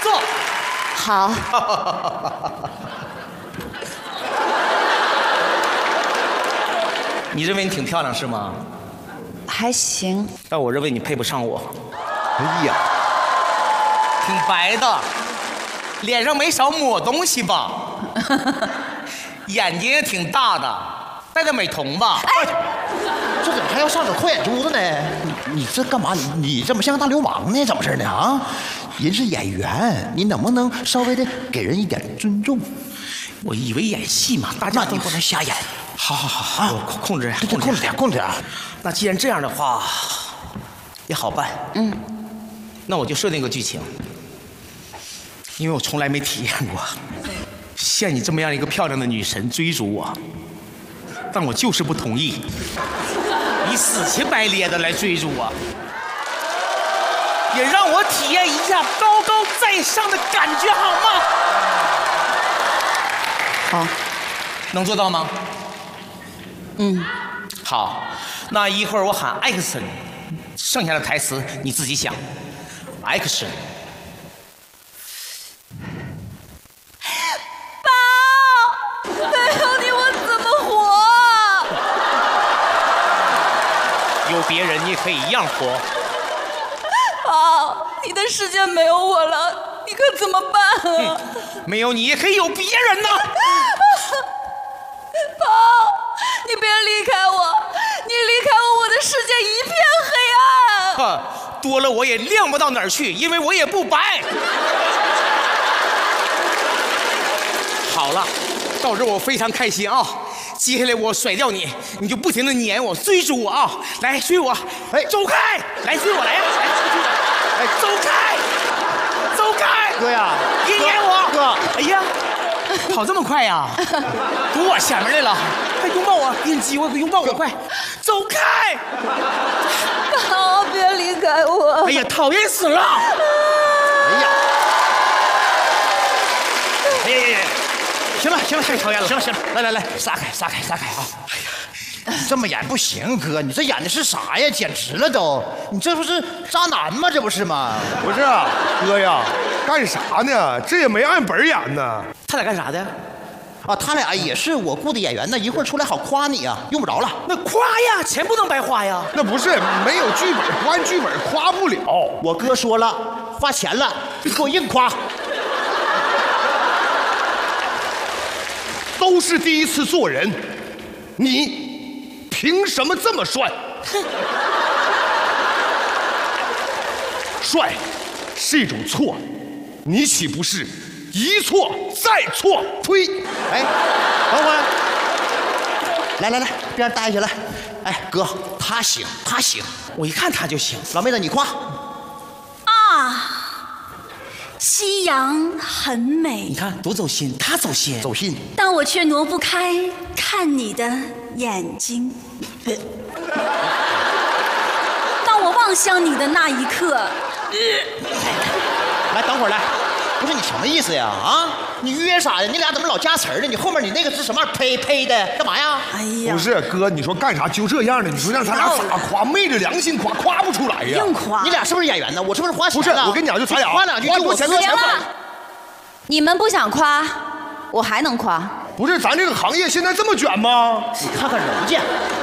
坐。 好。 你认为你挺漂亮是吗？ 还行。 但我认为你配不上我。 哎呀， 挺白的，脸上没少抹东西吧？眼睛也挺大的，戴的美瞳吧？ 哎，这怎么还要上手抠眼珠子呢？你这干嘛？你这么像个大流氓呢？怎么事呢？啊，人是演员，你能不能稍微的给人一点尊重？ 我以为演戏嘛，大家那你不能瞎演。 好好好，我控制点。那既然这样的话，也好办。那我就设定个剧情，因为我从来没体验过，像你这么样一个漂亮的女神追逐我，但我就是不同意，你死乞白咧的来追逐我，也让我体验一下高高在上的感觉，好吗？ 好， 能做到吗？好，那一会儿我喊 action， 剩下的台词你自己想。action。 爸，没有你我怎么活啊？ 有别人你也可以一样活。 爸，你的世界没有我了，你可怎么办啊？ 没有你也可以有别人呢。 爸，你别离开我，你离开我，我的世界一片黑暗。 多了我也亮不到哪儿去，因为我也不白。好了，到这我非常开心啊！接下来我甩掉你，你就不停的撵我、追逐我啊！来追我， 哎， 走开！来追我来呀！哎，走开！走开！ 哥呀， 别撵我！ 哥， 哎呀，跑这么快呀？堵我前面来了！快拥抱我，给你机会，快拥抱我，快！走开！ 爸，别离开我！ 哎呀，讨厌死了！ 哎呀， 哎呀，行了，太讨厌了， 行了，来，撒开啊！哎呀，这么演不行，哥，你这演的是啥呀？简直了都！你这不是渣男吗？这不是吗？ 不是啊，哥呀，干啥呢？这也没按本演呢。 他俩干啥的？ 啊，他俩也是我雇的演员呢，一会儿出来好夸你啊，用不着了。 那夸呀，钱不能白花呀。 那不是没有剧本，不按剧本夸不了。 我哥说了，花钱了，你给我硬夸。 都是第一次做人，你凭什么这么帅？帅是一种错，你岂不是一错再错？呸！ 哎，等会儿，来，边待下来。哎，哥，他行， 我一看他就行。 老妹子你夸。 夕阳很美， 你看多走心，他走心， 走心， 但我却挪不开看你的眼睛。当我望向你的那一刻， 来，等会儿来，不是你什么意思呀？啊，你约啥呀？你俩怎么老加词儿呢？你后面你那个是什么玩意儿？呸的，干嘛呀？ 哎呀， 不是哥，你说干啥就这样的？你说让咱俩咋夸？昧着良心夸，夸不出来呀。 硬夸！ 你俩是不是演员呢？我是不是花钱不是， 了？ 我跟你讲，就咱俩夸两句，就我钱哥行了，你们不想夸，我还能夸。 不是，咱这个行业现在这么卷吗？ 你看看人家，